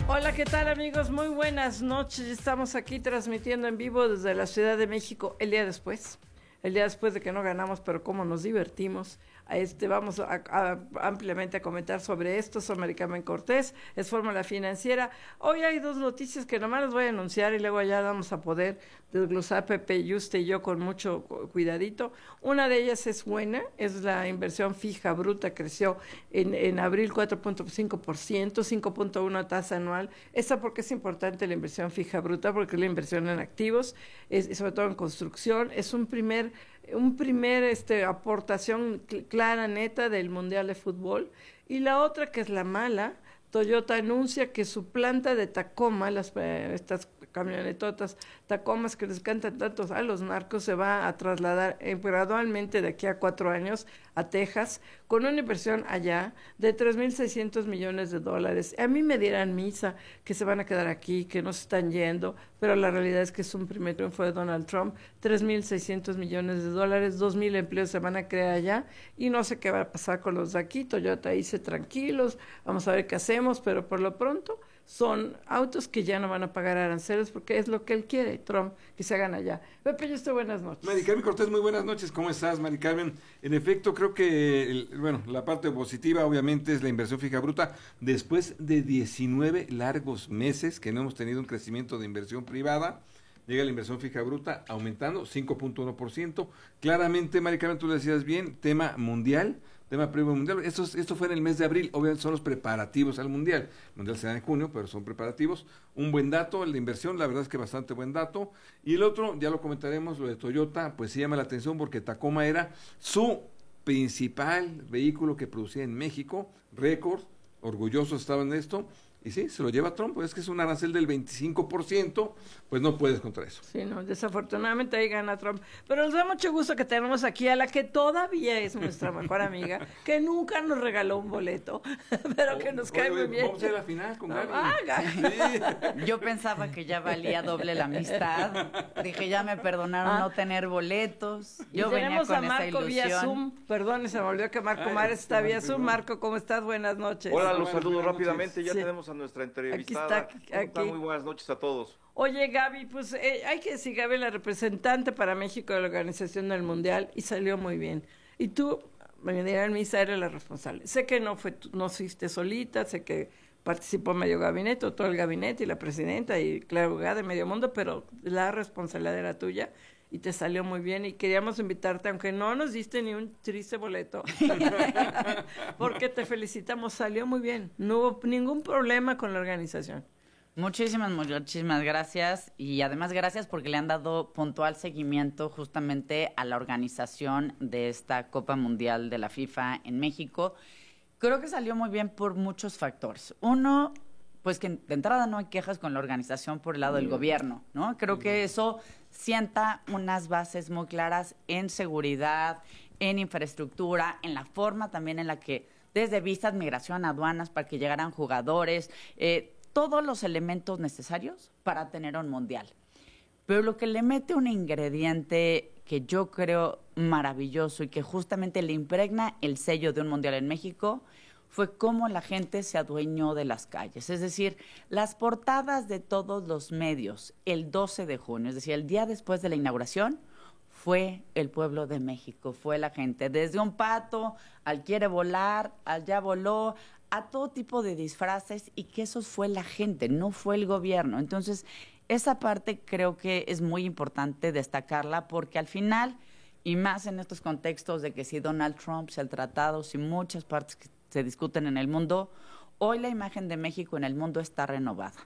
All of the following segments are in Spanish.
Hola, ¿qué tal, amigos? Muy buenas noches. Estamos aquí transmitiendo en vivo desde la Ciudad de México el día después de que no ganamos, pero cómo nos divertimos. Vamos a ampliamente a comentar sobre esto. Soy Mari Carmen Cortés, es Fórmula Financiera. Hoy hay dos noticias que nomás les voy a anunciar y luego ya vamos a poder desglosar Pepe, Yuste y yo con mucho cuidadito. Una de ellas es buena, es la inversión fija bruta, creció en abril 4.5%, 5.1 tasa anual. Esta porque es importante la inversión fija bruta, porque es la inversión en activos, sobre todo en construcción. Es un primer aportación clara, neta del Mundial de Fútbol. Y la otra, que es la mala, Toyota anuncia que su planta de Tacoma, estas camionetotas Tacomas que les cantan tantos a los narcos, se va a trasladar gradualmente de aquí a 4 años a Texas, con una inversión allá de $3,600 millones. A mí me dirán misa que se van a quedar aquí, que no se están yendo, pero la realidad es que es un primer triunfo de Donald Trump. $3,600 millones, 2,000 empleos se van a crear allá, y no sé qué va a pasar con los de aquí. Toyota dice tranquilos, vamos a ver qué hacemos, pero por lo pronto son autos que ya no van a pagar aranceles, porque es lo que él quiere, Trump, que se hagan allá. Pepe, buenas noches. Mari Carmen Cortés, muy buenas noches. ¿Cómo estás, Mari Carmen? En efecto, creo que la parte positiva obviamente es la inversión fija bruta. Después de 19 largos meses que no hemos tenido un crecimiento de inversión privada, llega la inversión fija bruta aumentando 5.1%. Claramente, Mari Carmen, tú lo decías bien, tema previo mundial. Esto fue en el mes de abril, obviamente son los preparativos al mundial. El mundial será en junio, pero son preparativos. Un buen dato, el de inversión, la verdad es que bastante buen dato. Y el otro, ya lo comentaremos, lo de Toyota, pues sí llama la atención porque Tacoma era su principal vehículo que producía en México, récord, orgullosos estaban de esto. Y sí, se lo lleva Trump, pues es que es un arancel del 25%, pues no puedes contra eso. Sí, no, desafortunadamente ahí gana Trump. Pero nos da mucho gusto que tenemos aquí a la que todavía es nuestra mejor amiga, que nunca nos regaló un boleto, pero que nos cae muy bien. Vamos a ir a la final con Gaby. Sí. Yo pensaba que ya valía doble la amistad. Dije, ya me perdonaron no tener boletos. Yo venía con a Marco vía Zoom. Perdón, se me olvidó que Marco Mares está vía Zoom. Marco, ¿cómo estás? Buenas noches. Hola, los saludo rápidamente. Ya tenemos a nuestra entrevistada. Aquí está. Muy buenas noches a todos. Oye, Gaby, pues hay que decir, Gaby, la representante para México de la Organización del Mundial, y salió muy bien. Y tú, me dirán, Misa, eres la responsable. Sé que no fuiste solita, sé que participó medio gabinete, o todo el gabinete, y la presidenta, y Claudia Gade, medio mundo, pero la responsabilidad era tuya, y te salió muy bien, y queríamos invitarte, aunque no nos diste ni un triste boleto, porque te felicitamos, salió muy bien, no hubo ningún problema con la organización. Muchísimas gracias, y además gracias porque le han dado puntual seguimiento justamente a la organización de esta Copa Mundial de la FIFA en México. Creo que salió muy bien por muchos factores. Uno, pues que de entrada no hay quejas con la organización por el lado del gobierno, ¿no? Creo que eso sienta unas bases muy claras en seguridad, en infraestructura, en la forma también en la que, desde visas, migración, aduanas, para que llegaran jugadores, todos los elementos necesarios para tener un mundial. Pero lo que le mete un ingrediente que yo creo maravilloso y que justamente le impregna el sello de un mundial en México fue cómo la gente se adueñó de las calles. Es decir, las portadas de todos los medios el 12 de junio, es decir, el día después de la inauguración, fue el pueblo de México, fue la gente. Desde un pato al quiere volar, al ya voló, a todo tipo de disfraces, y que eso fue la gente, no fue el gobierno. Entonces, esa parte creo que es muy importante destacarla, porque al final, y más en estos contextos de que si Donald Trump, si el tratado, si muchas partes que se discuten en el mundo, hoy la imagen de México en el mundo está renovada.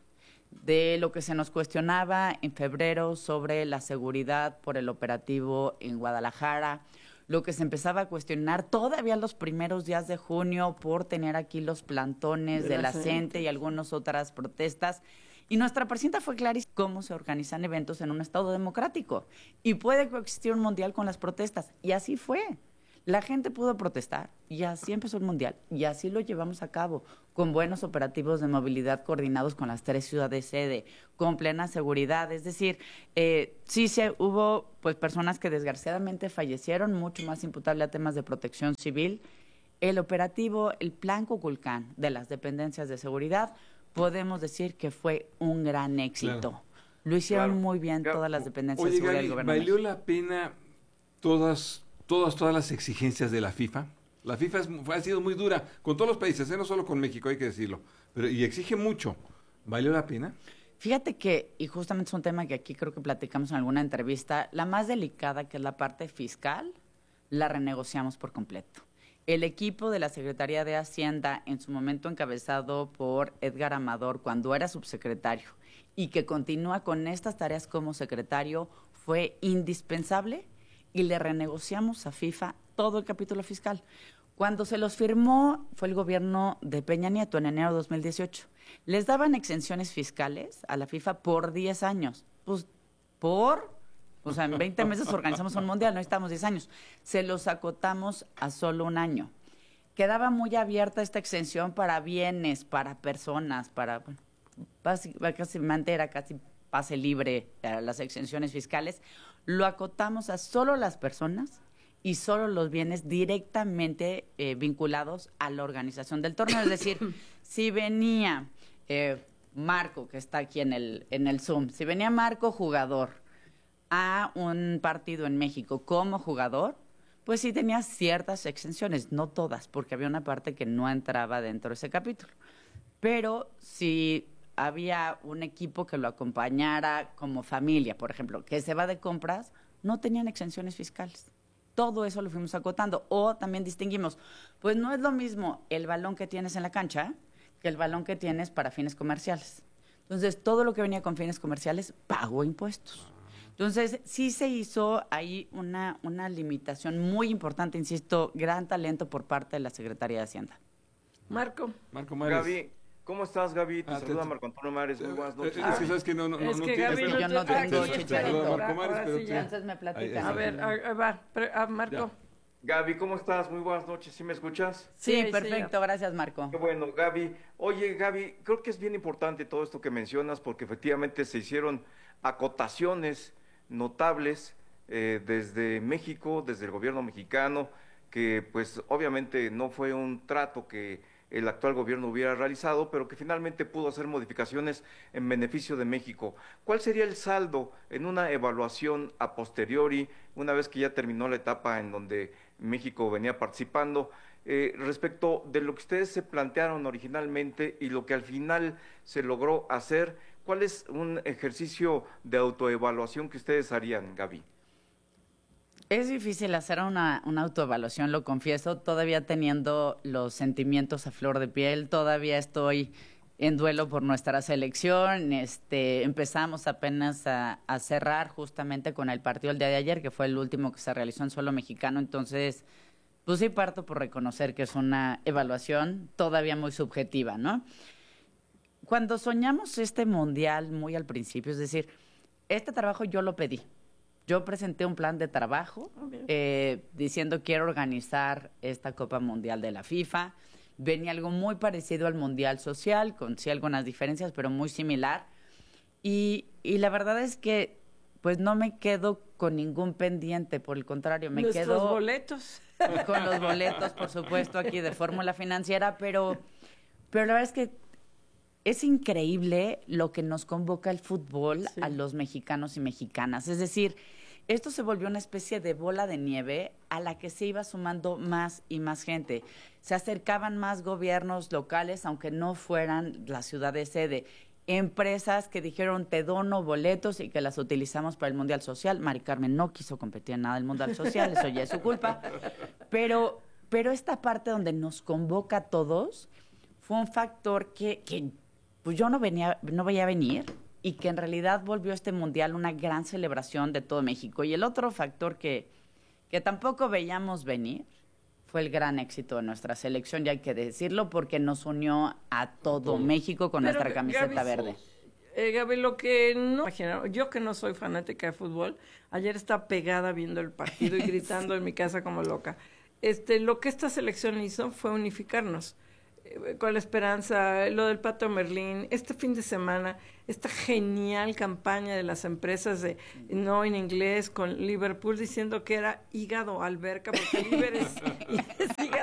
De lo que se nos cuestionaba en febrero sobre la seguridad por el operativo en Guadalajara, lo que se empezaba a cuestionar todavía los primeros días de junio por tener aquí los plantones de la CENTE y algunas otras protestas. Y nuestra presidenta fue clarísima cómo se organizan eventos en un Estado democrático. Y puede coexistir un mundial con las protestas. Y así fue. La gente pudo protestar y así empezó el mundial. Y así lo llevamos a cabo, con buenos operativos de movilidad coordinados con las 3 ciudades sede, con plena seguridad. Es decir, hubo pues personas que desgraciadamente fallecieron, mucho más imputable a temas de protección civil. el operativo, el plan Kukulcán de las dependencias de seguridad, podemos decir que fue un gran éxito. Claro. Lo hicieron muy bien todas las dependencias de seguridad del gobierno. ¿Valió la pena todas las exigencias de la FIFA? La FIFA ha sido muy dura con todos los países, no solo con México, hay que decirlo, y exige mucho. ¿Valió la pena? Fíjate que, y justamente es un tema que aquí creo que platicamos en alguna entrevista, la más delicada, que es la parte fiscal, la renegociamos por completo. El equipo de la Secretaría de Hacienda, en su momento encabezado por Edgar Amador, cuando era subsecretario, y que continúa con estas tareas como secretario, fue indispensable y le renegociamos a FIFA todo el capítulo fiscal. Cuando se los firmó fue el gobierno de Peña Nieto en enero de 2018. Les daban exenciones fiscales a la FIFA por 10 años. Pues, o sea, en 20 meses organizamos un mundial, no necesitamos 10 años. Se los acotamos a solo un año. Quedaba muy abierta esta exención para bienes, para personas, para, bueno, básicamente era casi pase libre las exenciones fiscales. Lo acotamos a solo las personas y solo los bienes directamente vinculados a la organización del torneo. Es decir, si venía Marco, que está aquí en el Zoom, si venía Marco jugador a un partido en México como jugador, pues sí tenía ciertas exenciones, no todas, porque había una parte que no entraba dentro de ese capítulo. Pero si había un equipo que lo acompañara como familia, por ejemplo, que se va de compras, no tenían exenciones fiscales. Todo eso lo fuimos acotando. O también distinguimos, pues no es lo mismo el balón que tienes en la cancha que el balón que tienes para fines comerciales. Entonces, todo lo que venía con fines comerciales pagó impuestos. Entonces, sí se hizo ahí una limitación muy importante, insisto, gran talento por parte de la Secretaría de Hacienda. Marco Mares. Gaby, ¿cómo estás, Gaby? Te saluda Marco Antonio Mares, muy buenas noches. Es que sabes que no Gaby, yo no tengo chicharito. Marco Mares, pero sí, entonces me platican. A ver, Marco. Ya. Gaby, ¿cómo estás? Muy buenas noches, ¿sí me escuchas? Sí, perfecto, gracias, Marco. Qué bueno, Gaby. Oye, Gaby, creo que es bien importante todo esto que mencionas porque efectivamente se hicieron acotaciones notables desde México, desde el gobierno mexicano, que pues obviamente no fue un trato que el actual gobierno hubiera realizado, pero que finalmente pudo hacer modificaciones en beneficio de México. ¿Cuál sería el saldo en una evaluación a posteriori, una vez que ya terminó la etapa en donde México venía participando, respecto de lo que ustedes se plantearon originalmente y lo que al final se logró hacer? ¿Cuál es un ejercicio de autoevaluación que ustedes harían, Gaby? Es difícil hacer una autoevaluación, lo confieso, todavía teniendo los sentimientos a flor de piel, todavía estoy en duelo por nuestra selección. Empezamos apenas a cerrar justamente con el partido el día de ayer, que fue el último que se realizó en suelo mexicano, entonces pues sí parto por reconocer que es una evaluación todavía muy subjetiva, ¿no? Cuando soñamos este mundial muy al principio, es decir, este trabajo yo lo pedí. Yo presenté un plan de trabajo diciendo quiero organizar esta Copa Mundial de la FIFA. Venía algo muy parecido al Mundial Social, con sí algunas diferencias, pero muy similar. Y la verdad es que pues no me quedo con ningún pendiente, por el contrario, me quedo... Nuestros boletos. Con los boletos, por supuesto, aquí de Fórmula Financiera, pero la verdad es que es increíble lo que nos convoca el fútbol a los mexicanos y mexicanas. Es decir, esto se volvió una especie de bola de nieve a la que se iba sumando más y más gente. Se acercaban más gobiernos locales, aunque no fueran la ciudad de sede. Empresas que dijeron, te dono boletos y que las utilizamos para el Mundial Social. Mari Carmen no quiso competir en nada del Mundial Social, eso ya es su culpa. Pero esta parte donde nos convoca a todos fue un factor que pues yo no veía venir y que en realidad volvió este mundial una gran celebración de todo México. Y el otro factor que tampoco veíamos venir fue el gran éxito de nuestra selección, y hay que decirlo, porque nos unió a todo México con nuestra camiseta verde. Gaby, lo que no imaginaron, yo que no soy fanática de fútbol, ayer estaba pegada viendo el partido y gritando en mi casa como loca. Lo que esta selección hizo fue unificarnos. Con la esperanza, lo del Pato Merlín, este fin de semana, esta genial campaña de las empresas de no en inglés con Liverpool diciendo que era hígado alberca, porque Liver es hígado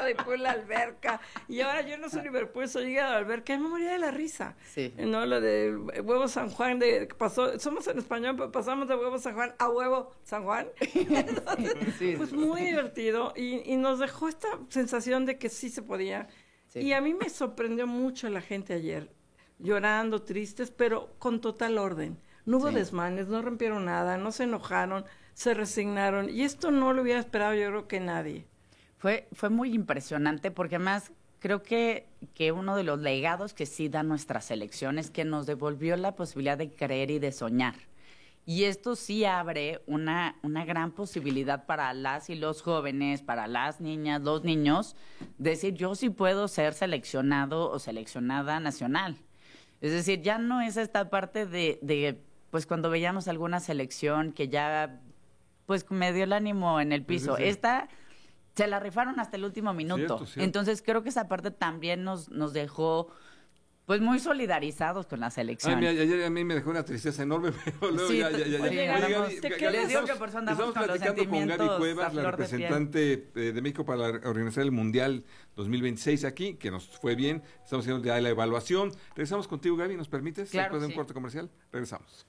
después la alberca. Y ahora yo no soy Liverpool, soy llegado a la alberca y me moría de la risa. Sí. No, lo de Huevo San Juan, somos en español, pero pasamos de Huevo San Juan a Huevo San Juan. Entonces, pues muy divertido y nos dejó esta sensación de que sí se podía. Sí. Y a mí me sorprendió mucho la gente ayer, llorando, tristes, pero con total orden. No hubo desmanes, no rompieron nada, no se enojaron, se resignaron. Y esto no lo hubiera esperado yo creo que nadie. Fue muy impresionante porque además creo que uno de los legados que sí da nuestra selección es que nos devolvió la posibilidad de creer y de soñar. Y esto sí abre una gran posibilidad para las y los jóvenes, para las niñas, los niños, decir yo sí puedo ser seleccionado o seleccionada nacional. Es decir, ya no es esta parte de pues cuando veíamos alguna selección que ya pues me dio el ánimo en el piso. Sí. Esta se la rifaron hasta el último minuto. Cierto. Entonces creo que esa parte también nos dejó pues muy solidarizados con la selección. Ayer a mí me dejó una tristeza enorme, pero luego sí, ya. Les digo que por eso andamos con los sentimientos con Gaby Cuevas, la representante de México para organizar el Mundial 2026 aquí, que nos fue bien. Estamos haciendo ya la evaluación. Regresamos contigo, Gaby, ¿nos permites? Claro, después de un corte comercial. Regresamos.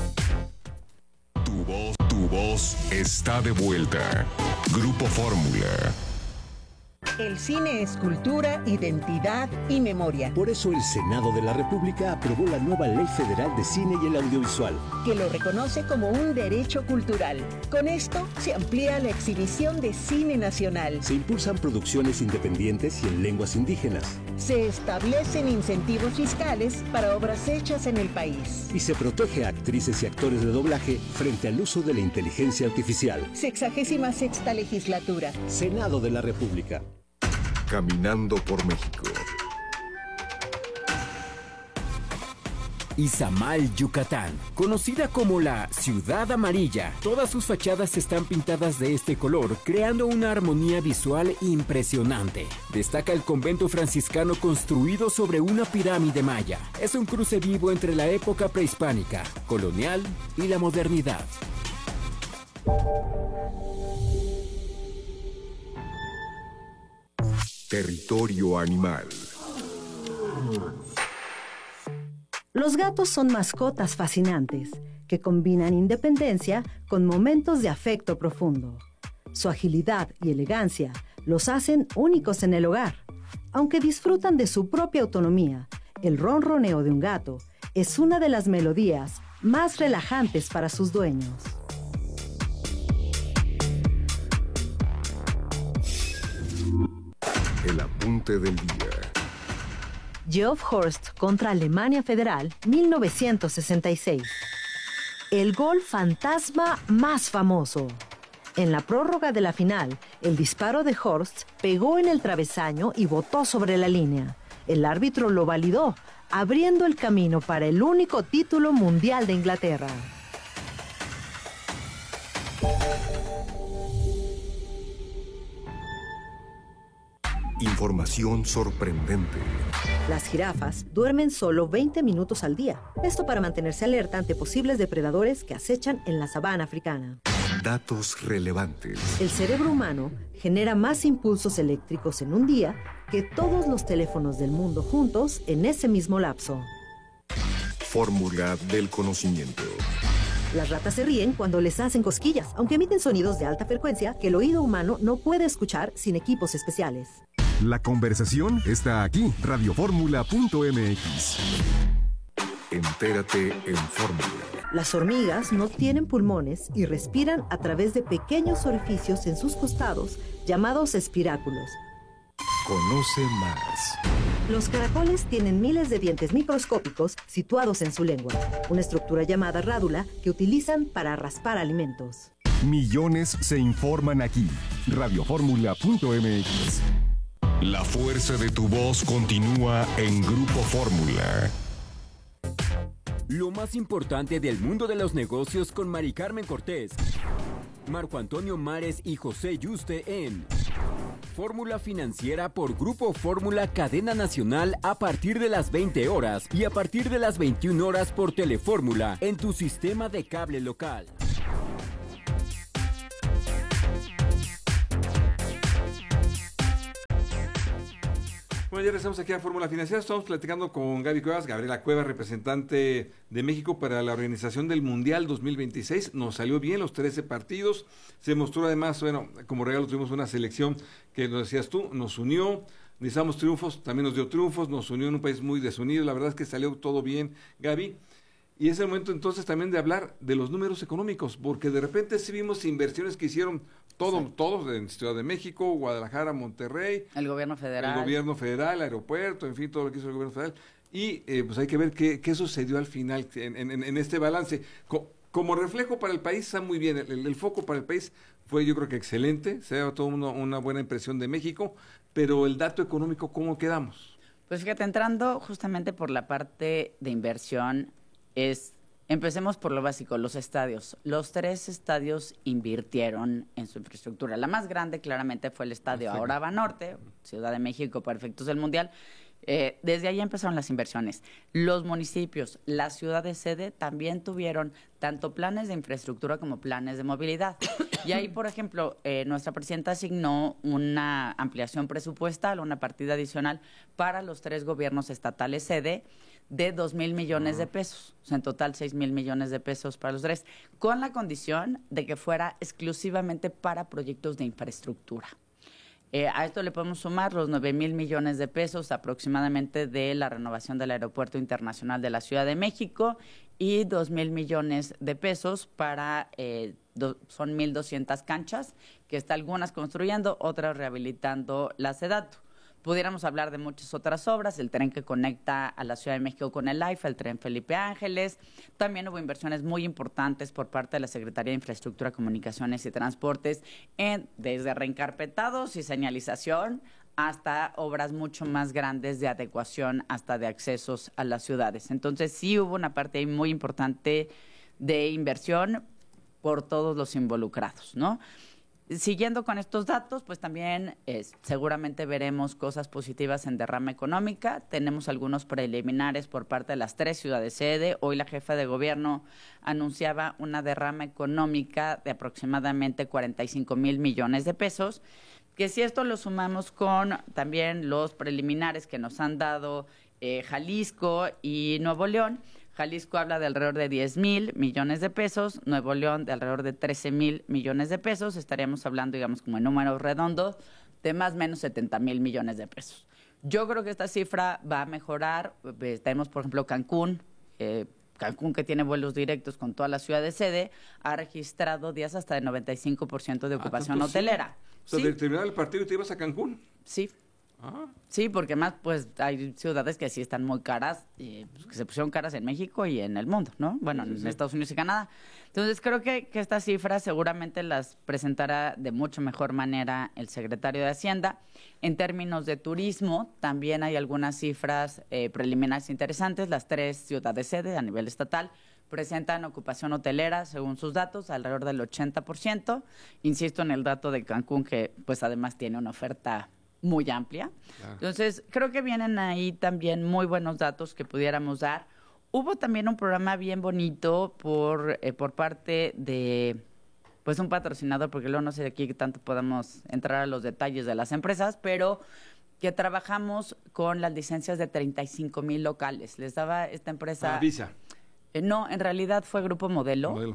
Tu voz está de vuelta. Grupo Fórmula. El cine es cultura, identidad y memoria. Por eso el Senado de la República aprobó la nueva Ley Federal de Cine y el Audiovisual, que lo reconoce como un derecho cultural. Con esto se amplía la exhibición de cine nacional. Se impulsan producciones independientes y en lenguas indígenas. Se establecen incentivos fiscales para obras hechas en el país. Y se protege a actrices y actores de doblaje frente al uso de la inteligencia artificial. 66ª legislatura. Senado de la República. Caminando por México. Izamal, Yucatán, conocida como la Ciudad Amarilla. Todas sus fachadas están pintadas de este color, creando una armonía visual impresionante. Destaca el convento franciscano construido sobre una pirámide maya. Es un cruce vivo entre la época prehispánica, colonial y la modernidad. Territorio animal. Los gatos son mascotas fascinantes que combinan independencia con momentos de afecto profundo. Su agilidad y elegancia los hacen únicos en el hogar. Aunque disfrutan de su propia autonomía, el ronroneo de un gato es una de las melodías más relajantes para sus dueños. El apunte del día. Geoff Horst contra Alemania Federal, 1966. El gol fantasma más famoso. En la prórroga de la final, el disparo de Horst pegó en el travesaño y botó sobre la línea. El árbitro lo validó, abriendo el camino para el único título mundial de Inglaterra. Información sorprendente. Las jirafas duermen solo 20 minutos al día. Esto para mantenerse alerta ante posibles depredadores que acechan en la sabana africana. Datos relevantes. El cerebro humano genera más impulsos eléctricos en un día que todos los teléfonos del mundo juntos en ese mismo lapso. Fórmula del conocimiento. Las ratas se ríen cuando les hacen cosquillas, aunque emiten sonidos de alta frecuencia que el oído humano no puede escuchar sin equipos especiales. La conversación está aquí, radioformula.mx. Entérate en Fórmula. Las hormigas no tienen pulmones y respiran a través de pequeños orificios en sus costados, llamados espiráculos. Conoce más. Los caracoles tienen miles de dientes microscópicos situados en su lengua, una estructura llamada rádula que utilizan para raspar alimentos. Millones se informan aquí, radioformula.mx. La fuerza de tu voz continúa en Grupo Fórmula. Lo más importante del mundo de los negocios con Mari Carmen Cortés, Marco Antonio Mares y José Yuste en Fórmula Financiera por Grupo Fórmula Cadena Nacional a partir de las 20 horas y a partir de las 21 horas por Telefórmula en tu sistema de cable local. ya regresamos aquí a Fórmula Financiera. Estamos platicando con Gabriela Cuevas, representante de México para la organización del Mundial 2026. Nos salió bien los 13 partidos. Se mostró además, bueno, como regalo tuvimos una selección que, lo decías tú, nos unió. Necesitamos triunfos, también nos dio triunfos, nos unió en un país muy desunido. La verdad es que salió todo bien, Gaby. Y es el momento entonces también de hablar de los números económicos, porque de repente sí vimos inversiones que hicieron todos en Ciudad de México, Guadalajara, Monterrey. El gobierno federal. El gobierno federal, el aeropuerto, en fin, todo lo que hizo el gobierno federal. Y pues hay que ver qué sucedió al final en este balance. Como reflejo para el país está muy bien, el foco para el país fue yo creo que excelente, se da toda una buena impresión de México, pero el dato económico, ¿cómo quedamos? Pues fíjate, entrando justamente por la parte de inversión, empecemos por lo básico, los estadios. Los 3 estadios invirtieron en su infraestructura. La más grande claramente fue el estadio Ahora Banorte, Ciudad de México, para efectos del Mundial. Desde ahí empezaron las inversiones. Los municipios, las ciudades sede también tuvieron tanto planes de infraestructura como planes de movilidad. Y ahí, por ejemplo, nuestra presidenta asignó una ampliación presupuestal, una partida adicional para los 3 gobiernos estatales sede de 2,000 millones de pesos. O sea, en total 6,000 millones de pesos para los 3, con la condición de que fuera exclusivamente para proyectos de infraestructura. A esto le podemos sumar los 9,000 millones de pesos aproximadamente de la renovación del Aeropuerto Internacional de la Ciudad de México y 2,000 millones de pesos para, son 1,200 canchas, que está algunas construyendo, otras rehabilitando la SEDATU. Pudiéramos hablar de muchas otras obras, el tren que conecta a la Ciudad de México con el AIFA, el tren Felipe Ángeles. También hubo inversiones muy importantes por parte de la Secretaría de Infraestructura, Comunicaciones y Transportes, desde reencarpetados y señalización hasta obras mucho más grandes de adecuación, hasta de accesos a las ciudades. Entonces sí hubo una parte ahí muy importante de inversión por todos los involucrados, ¿no? Siguiendo con estos datos, pues también seguramente veremos cosas positivas en derrama económica. Tenemos algunos preliminares por parte de las 3 ciudades sede. Hoy la jefa de gobierno anunciaba una derrama económica de aproximadamente 45,000 millones de pesos, que si esto lo sumamos con también los preliminares que nos han dado Jalisco y Nuevo León. Jalisco habla de alrededor de 10,000 millones de pesos, Nuevo León de alrededor de 13,000 millones de pesos, estaríamos hablando, digamos, como en números redondos, de más o menos 70,000 millones de pesos. Yo creo que esta cifra va a mejorar. Tenemos, por ejemplo, Cancún, que tiene vuelos directos con todas las ciudades sede, ha registrado días hasta de 95% de ocupación hotelera. Sí. O sea, de terminar el partido y te ibas a Cancún. Sí. Sí, porque más pues hay ciudades que sí están muy caras, pues, que se pusieron caras en México y en el mundo, ¿no? Bueno, en Estados Unidos y Canadá. Entonces creo que estas cifras seguramente las presentará de mucho mejor manera el secretario de Hacienda. En términos de turismo, también hay algunas cifras preliminares interesantes. Las 3 ciudades sede a nivel estatal presentan ocupación hotelera, según sus datos, alrededor del 80%. Insisto en el dato de Cancún, que pues además tiene una oferta muy amplia. Claro. Entonces, creo que vienen ahí también muy buenos datos que pudiéramos dar. Hubo también un programa bien bonito por parte de pues un patrocinador, porque luego no sé de aquí qué tanto podamos entrar a los detalles de las empresas, pero que trabajamos con las licencias de 35,000 locales. Les daba esta empresa... Visa. No, en realidad fue Grupo Modelo. Uh-huh.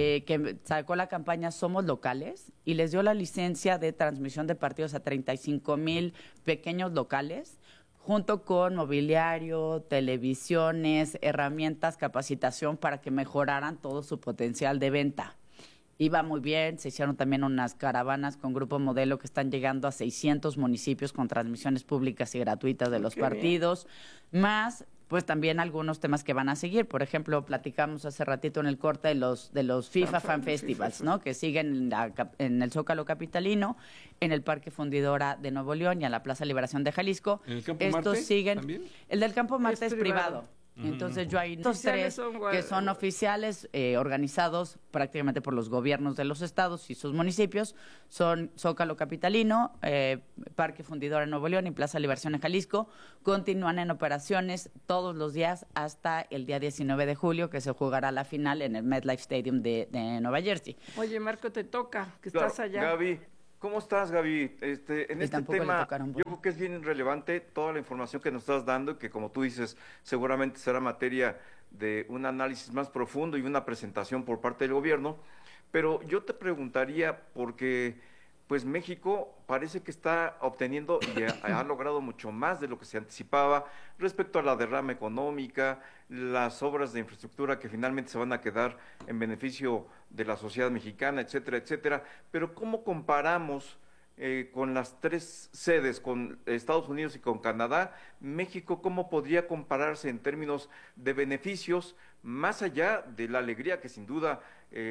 Que sacó la campaña Somos Locales y les dio la licencia de transmisión de partidos a 35,000 pequeños locales, junto con mobiliario, televisiones, herramientas, capacitación para que mejoraran todo su potencial de venta. Iba muy bien, se hicieron también unas caravanas con Grupo Modelo que están llegando a 600 municipios con transmisiones públicas y gratuitas de los partidos, más pues también algunos temas que van a seguir. Por ejemplo, platicamos hace ratito en el corte de los FIFA Fan Festivals, ¿no? Que siguen en el Zócalo capitalino, en el Parque Fundidora de Nuevo León y en la Plaza Liberación de Jalisco. ¿En el Campo Estos Marte siguen. también? El del Campo Marte es privado. Entonces yo hay estos 3 que son oficiales, organizados prácticamente por los gobiernos de los estados y sus municipios, son Zócalo capitalino, Parque Fundidora en Nuevo León y Plaza Liberación en Jalisco. Continúan en operaciones todos los días hasta el día 19 de julio, que se jugará la final en el MetLife Stadium de Nueva Jersey. Oye, Marco, te toca, que claro, estás allá. Gaby, ¿Cómo estás, Gaby? En Y este tampoco le tema, tocaron yo creo que es bien relevante toda la información que nos estás dando, que como tú dices, seguramente será materia de un análisis más profundo y una presentación por parte del gobierno. Pero yo te preguntaría, porque pues México parece que está obteniendo y ha logrado mucho más de lo que se anticipaba respecto a la derrama económica, las obras de infraestructura que finalmente se van a quedar en beneficio de la sociedad mexicana, etcétera, etcétera. Pero ¿cómo comparamos con las tres sedes, con Estados Unidos y con Canadá? México, ¿cómo podría compararse en términos de beneficios, más allá de la alegría que sin duda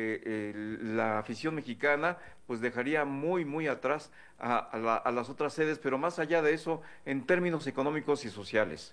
la afición mexicana pues dejaría muy, muy atrás a las otras sedes, pero más allá de eso, en términos económicos y sociales?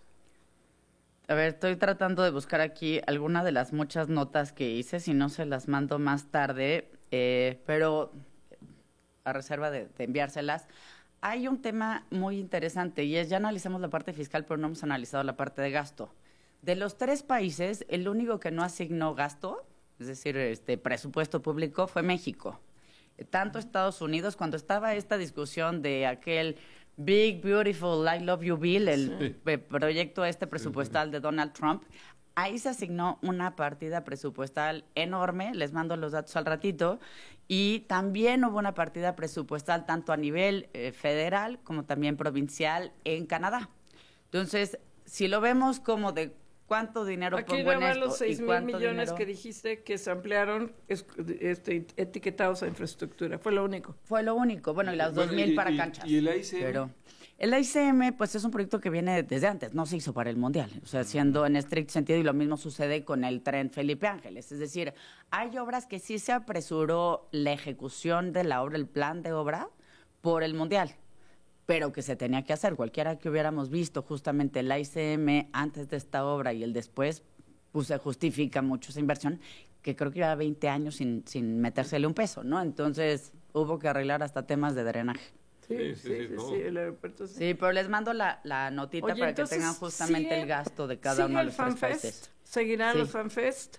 A ver, estoy tratando de buscar aquí alguna de las muchas notas que hice, si no se las mando más tarde, pero a reserva de enviárselas. Hay un tema muy interesante y es, ya analizamos la parte fiscal, pero no hemos analizado la parte de gasto. De los 3 países, el único que no asignó gasto, es decir, presupuesto público, fue México. Tanto Estados Unidos, cuando estaba esta discusión de aquel Big, Beautiful, I Love You Bill, el proyecto presupuestal de Donald Trump, ahí se asignó una partida presupuestal enorme, les mando los datos al ratito, y también hubo una partida presupuestal tanto a nivel federal como también provincial en Canadá. Entonces, si lo vemos como de cuánto dinero aquí pongo en nada más esto los 6,000 millones dinero... que dijiste que se ampliaron etiquetados a infraestructura, fue lo único. Fue lo único, bueno, y las 2,000 para canchas. ¿Y el AICM? Pero el AICM, pues es un proyecto que viene desde antes, no se hizo para el Mundial, o sea, siendo en estricto sentido, y lo mismo sucede con el tren Felipe Ángeles, es decir, hay obras que sí se apresuró la ejecución de la obra, el plan de obra, por el Mundial, pero que se tenía que hacer. Cualquiera que hubiéramos visto justamente el AICM antes de esta obra y el después, pues se justifica mucho esa inversión, que creo que lleva 20 años sin metérsele un peso, ¿no? Entonces hubo que arreglar hasta temas de drenaje. Sí, el aeropuerto sí. Sí, pero les mando la notita. Oye, para que tengan justamente el gasto de cada uno de los 3 países. Seguirán los FanFest,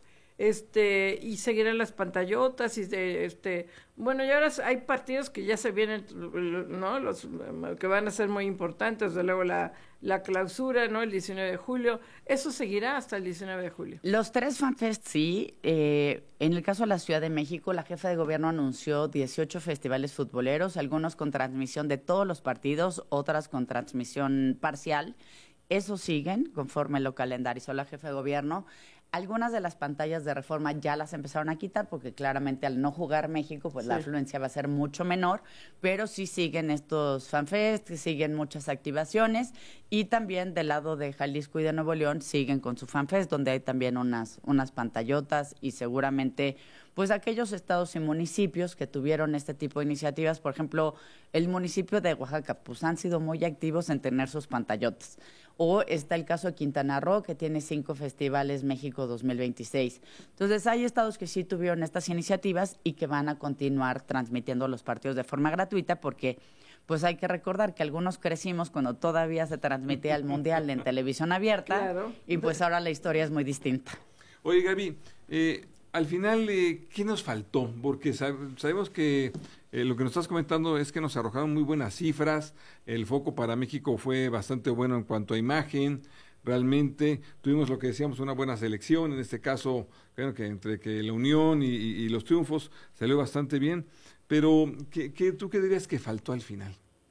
y seguirán las pantallotas, bueno, y ahora hay partidos que ya se vienen, ¿no? Los que van a ser muy importantes, desde luego la clausura, ¿no? El 19 de julio, eso seguirá hasta el 19 de julio. Los 3 FanFest, sí. En el caso de la Ciudad de México, la jefa de gobierno anunció 18 festivales futboleros, algunos con transmisión de todos los partidos, otras con transmisión parcial. Eso siguen conforme lo calendarizó la jefa de gobierno. Algunas de las pantallas de Reforma ya las empezaron a quitar porque claramente al no jugar México, pues la afluencia va a ser mucho menor, pero sí siguen estos FanFest, siguen muchas activaciones y también del lado de Jalisco y de Nuevo León siguen con su FanFest, donde hay también unas pantallotas y seguramente pues aquellos estados y municipios que tuvieron este tipo de iniciativas, por ejemplo, el municipio de Oaxaca, pues han sido muy activos en tener sus pantallotas. O está el caso de Quintana Roo, que tiene 5 festivales México 2026. Entonces, hay estados que sí tuvieron estas iniciativas y que van a continuar transmitiendo los partidos de forma gratuita porque, pues hay que recordar que algunos crecimos cuando todavía se transmitía el Mundial en televisión abierta. Claro. Y pues ahora la historia es muy distinta. Oye, Gaby, al final, ¿qué nos faltó? Porque sabemos que lo que nos estás comentando es que nos arrojaron muy buenas cifras, el foco para México fue bastante bueno en cuanto a imagen, realmente tuvimos lo que decíamos, una buena selección, en este caso, creo que entre que la unión y los triunfos salió bastante bien, pero ¿tú qué dirías que faltó al final?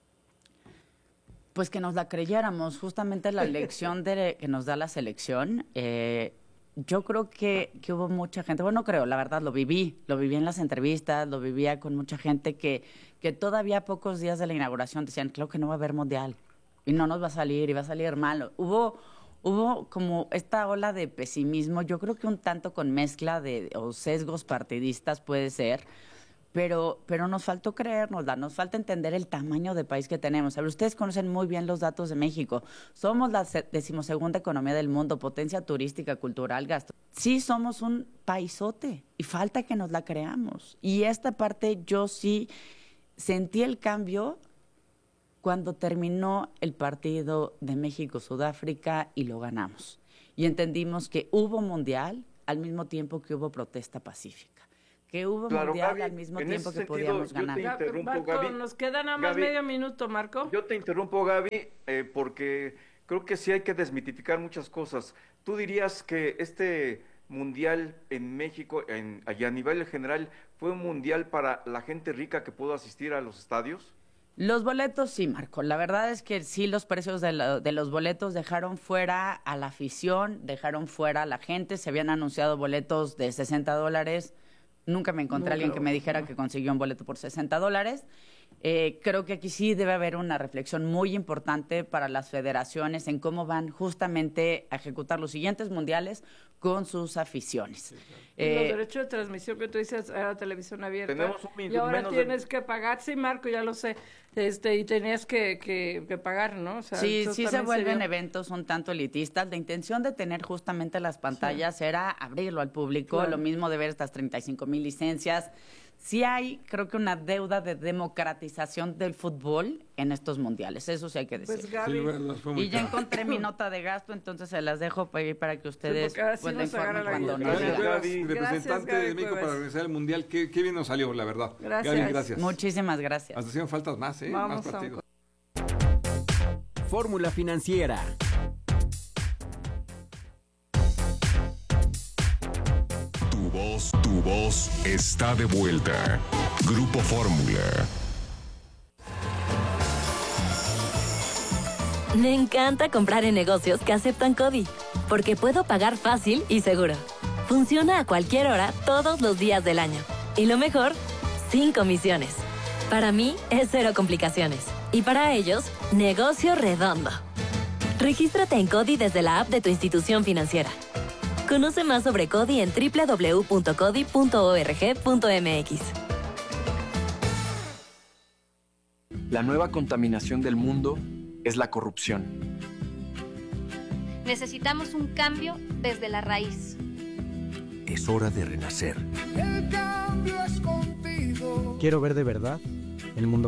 Pues que nos la creyéramos, justamente la lección que nos da la selección. Yo creo que hubo mucha gente, bueno, no creo, la verdad lo viví en las entrevistas, lo vivía con mucha gente que todavía a pocos días de la inauguración decían, claro que no va a haber Mundial y no nos va a salir y va a salir mal. Hubo como esta ola de pesimismo, yo creo que un tanto con mezcla o sesgos partidistas puede ser, pero nos faltó creérnosla, nos falta entender el tamaño de país que tenemos. A ver, ustedes conocen muy bien los datos de México. Somos la 12ª economía del mundo, potencia turística, cultural, gasto. Sí, somos un paisote y falta que nos la creamos. Y esta parte yo sí sentí el cambio cuando terminó el partido de México-Sudáfrica y lo ganamos. Y entendimos que hubo Mundial al mismo tiempo que hubo protesta pacífica. que hubo mundial Gaby, al mismo tiempo que podíamos ganar. Marco, Gaby, nos queda nada más medio minuto, Marco. Yo te interrumpo, Gaby, porque creo que sí hay que desmitificar muchas cosas. ¿Tú dirías que este mundial en México, allá a nivel general, fue un mundial para la gente rica que pudo asistir a los estadios? Los boletos sí, Marco. La verdad es que sí, los precios de los boletos dejaron fuera a la afición, dejaron fuera a la gente. Se habían anunciado boletos de $60. Nunca me encontré a alguien que me dijera que consiguió un boleto por $60. Creo que aquí sí debe haber una reflexión muy importante para las federaciones en cómo van justamente a ejecutar los siguientes mundiales con sus aficiones. Los derechos de transmisión que tú dices a la televisión abierta. Tenemos un minuto y ahora tienes que pagar. Sí, Marco, ya lo sé. Y tenías que pagar, ¿no? O sea, sí se vuelven eventos un tanto elitistas. La intención de tener justamente las pantallas era abrirlo al público. Claro. Lo mismo de ver estas 35,000 licencias. Sí hay, creo que una deuda de democratización del fútbol en estos mundiales, eso sí hay que decir. Pues, Gaby, y ya encontré mi nota de gasto, entonces se las dejo para que ustedes la informen cuando nos Gaby, representante Gaby, de México para organizar el mundial, qué bien nos salió, la verdad. Gracias. Gaby, gracias. Muchísimas gracias. Hasta hacían faltas más, Vamos más partidos. Fórmula Financiera. Tu voz está de vuelta. Grupo Fórmula. Me encanta comprar en negocios que aceptan CODI, porque puedo pagar fácil y seguro. Funciona a cualquier hora, todos los días del año. Y lo mejor, sin comisiones. Para mí, es cero complicaciones. Y para ellos, negocio redondo. Regístrate en CODI desde la app de tu institución financiera. Conoce más sobre CODI en www.codi.org.mx. La nueva contaminación del mundo es la corrupción. Necesitamos un cambio desde la raíz. Es hora de renacer. El cambio es contigo. Quiero ver de verdad el mundo